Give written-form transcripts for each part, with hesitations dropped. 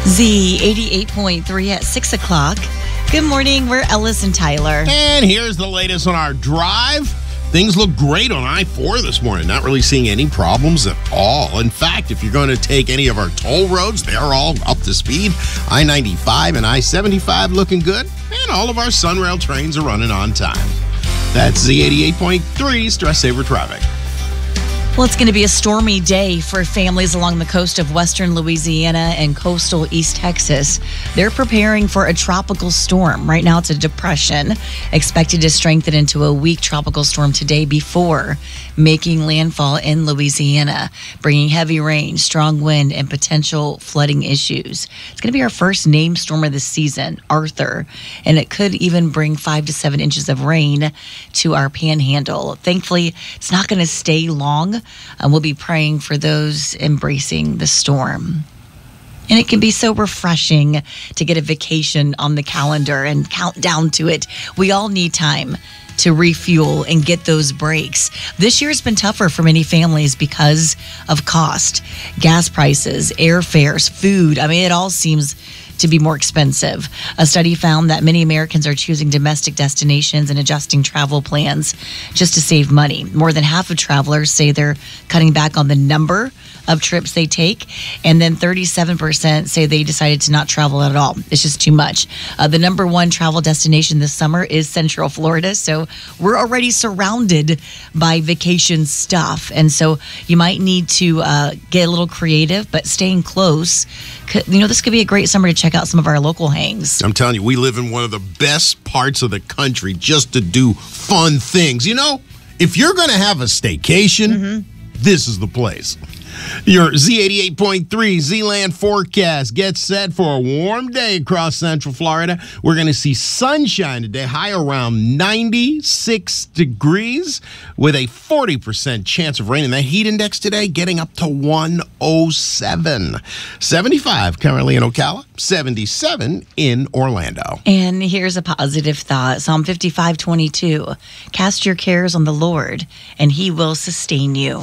Z88.3 at 6 o'clock. Good morning. We're Ellis and Tyler. And here's the latest on our drive. Things look great on I-4 this morning. Not really seeing any problems at all. In fact, if you're going to take any of our toll roads, they're all up to speed. I-95 and I-75 looking good. And all of our Sunrail trains are running on time. That's Z88.3 Stress Saver Traffic. Well, it's going to be a stormy day for families along the coast of western Louisiana and coastal East Texas. They're preparing for a tropical storm. Right now, it's a depression expected to strengthen into a weak tropical storm today before making landfall in Louisiana, bringing heavy rain, strong wind, and potential flooding issues. It's going to be our first named storm of the season, Arthur, and it could even bring 5 to 7 inches of rain to our panhandle. Thankfully, it's not going to stay long. We'll be praying for those embracing the storm. And it can be so refreshing to get a vacation on the calendar and count down to it. We all need time to refuel and get those breaks. This year has been tougher for many families because of cost, gas prices, airfares, food. I mean, it all seems to be more expensive. A study found that many Americans are choosing domestic destinations and adjusting travel plans just to save money. More than half of travelers say they're cutting back on the number of trips they take, and then 37% say they decided to not travel at all. It's just too much. The number one travel destination this summer is Central Florida, so we're already surrounded by vacation stuff, and so you might need to get a little creative, but staying close. This could be a great summer to check out some of our local hangs. I'm telling you, we live in one of the best parts of the country just to do fun things. If you're going to have a staycation, this is the place. Your Z88.3 Z-Land forecast gets set for a warm day across Central Florida. We're going to see sunshine today, high around 96 degrees with a 40% chance of rain. And that heat index today getting up to 107. 75 currently in Ocala, 77 in Orlando. And here's a positive thought. Psalm 55:22. Cast your cares on the Lord, and he will sustain you.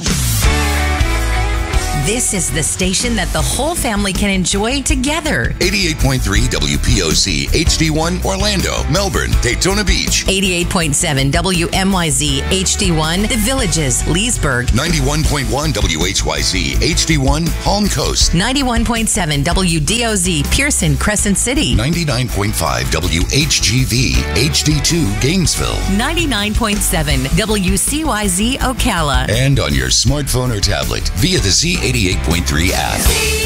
This is the station that the whole family can enjoy together. 88.3 WPOC HD1 Orlando, Melbourne, Daytona Beach. 88.7 WMYZ HD1 The Villages, Leesburg. 91.1 WHYZ HD1 Palm Coast. 91.7 WDOZ Pearson, Crescent City. 99.5 WHGV HD2 Gainesville. 99.7 WCYZ Ocala. And on your smartphone or tablet via the Z88.3 app.